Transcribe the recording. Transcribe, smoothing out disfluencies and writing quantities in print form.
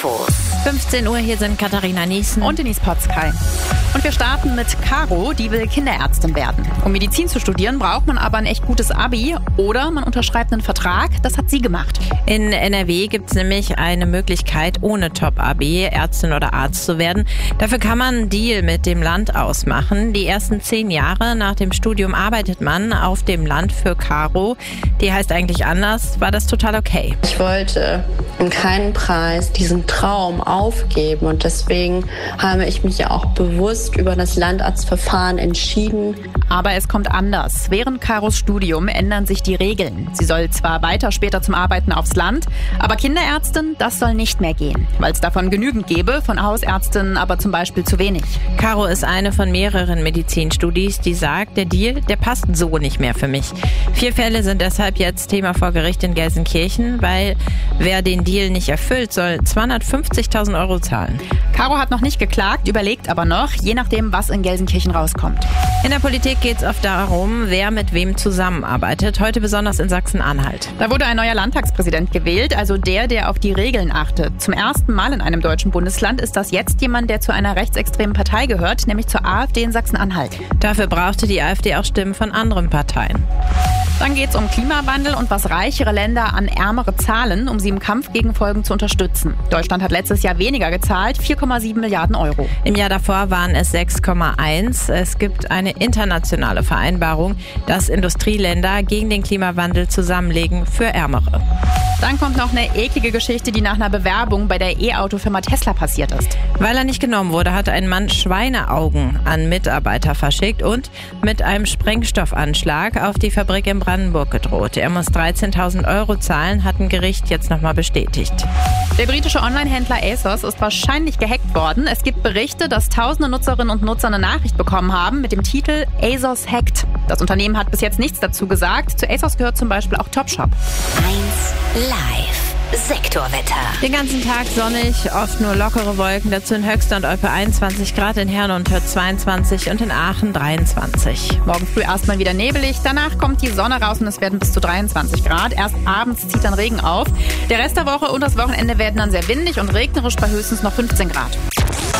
Infos. 15 Uhr, hier sind Katharina Niesen und Denise Potzkei. Und wir starten mit Caro, die will Kinderärztin werden. Um Medizin zu studieren, braucht man aber ein echt gutes Abi oder man unterschreibt einen Vertrag. Das hat sie gemacht. In NRW gibt es nämlich eine Möglichkeit, ohne Top-Abi Ärztin oder Arzt zu werden. Dafür kann man einen Deal mit dem Land ausmachen. Die ersten 10 Jahre nach dem Studium arbeitet man auf dem Land. Für Caro, die heißt eigentlich anders, war das total okay. Ich wollte um keinen Preis diesen Traum aufgeben und deswegen habe ich mich ja auch bewusst über das Landarztverfahren entschieden. Aber es kommt anders. Während Caros Studium ändern sich die Regeln. Sie soll zwar weiter später zum Arbeiten aufs Land, aber Kinderärztin, das soll nicht mehr gehen, weil es davon genügend gäbe, von Hausärztinnen aber zum Beispiel zu wenig. Caro ist eine von mehreren Medizinstudis, die sagt, der Deal, der passt so nicht mehr für mich. 4 Fälle sind deshalb jetzt Thema vor Gericht in Gelsenkirchen, weil wer den Deal nicht erfüllt, soll 250.000 Euro zahlen. Caro hat noch nicht geklagt, überlegt aber noch, je nachdem, was in Gelsenkirchen rauskommt. In der Politik geht es oft darum, wer mit wem zusammenarbeitet. Heute besonders in Sachsen-Anhalt. Da wurde ein neuer Landtagspräsident gewählt, also der auf die Regeln achtet. Zum ersten Mal in einem deutschen Bundesland ist das jetzt jemand, der zu einer rechtsextremen Partei gehört, nämlich zur AfD in Sachsen-Anhalt. Dafür brauchte die AfD auch Stimmen von anderen Parteien. Dann geht es um Klimawandel und was reichere Länder an Ärmere zahlen, um sie im Kampf gegen Folgen zu unterstützen. Deutschland hat letztes Jahr weniger gezahlt, 4,7 Milliarden Euro. Im Jahr davor waren es 6,1. Es gibt eine internationale Vereinbarung, dass Industrieländer gegen den Klimawandel zusammenlegen für Ärmere. Dann kommt noch eine eklige Geschichte, die nach einer Bewerbung bei der E-Auto-Firma Tesla passiert ist. Weil er nicht genommen wurde, hat ein Mann Schweineaugen an Mitarbeiter verschickt und mit einem Sprengstoffanschlag auf die Fabrik in Brandenburg gedroht. Er muss 13.000 Euro zahlen, hat ein Gericht jetzt nochmal bestätigt. Der britische Online-Händler ASOS ist wahrscheinlich gehackt worden. Es gibt Berichte, dass tausende Nutzerinnen und Nutzer eine Nachricht bekommen haben mit dem Titel ASOS hackt. Das Unternehmen hat bis jetzt nichts dazu gesagt. Zu ASOS gehört zum Beispiel auch Topshop. 1 Live. Sektorwetter. Den ganzen Tag sonnig, oft nur lockere Wolken, dazu in Höxter und Olpe 21 Grad, in Herne und Hürth 22 und in Aachen 23. Morgen früh erstmal wieder nebelig, danach kommt die Sonne raus und es werden bis zu 23 Grad. Erst abends zieht dann Regen auf. Der Rest der Woche und das Wochenende werden dann sehr windig und regnerisch bei höchstens noch 15 Grad.